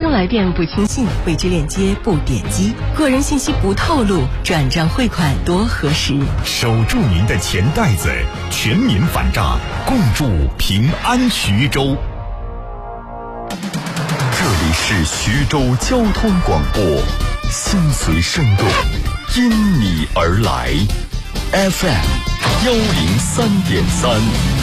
通来电不轻信，未知链接不点击，个人信息不透露，转账汇款多核实。 守住您的钱袋子，全民反诈，共筑平安徐州。这里是徐州交通广播，心随声动，因你而来。FM 103.3。